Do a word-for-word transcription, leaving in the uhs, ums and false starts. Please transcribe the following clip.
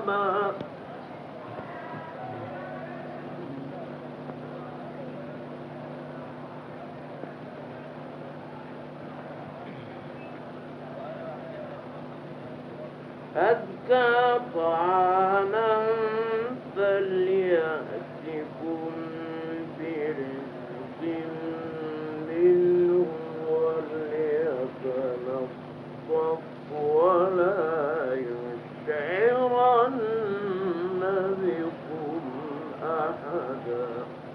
طعاما أزكى طعاما فليأتكم برزق منه وليتلطف ولا يشعرن بكم أحدا